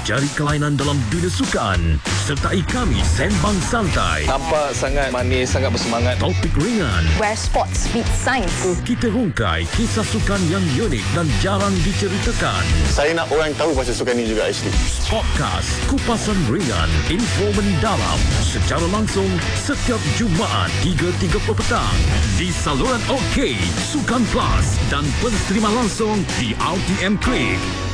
mencari kelainan dalam dunia sukan. Sertai kami sembang santai. Nampak sangat manis, sangat bersemangat. Topik ringan. Where sports meet science. Kita rungkai kisah sukan yang unik dan jarang diceritakan. Saya nak orang tahu pasal sukan ni juga actually. Podcast Kupasan Ringan, info mendalam secara langsung setiap Jumaat 3.30 petang di saluran OK, Sukan Plus dan pensterima langsung di RTM Klik.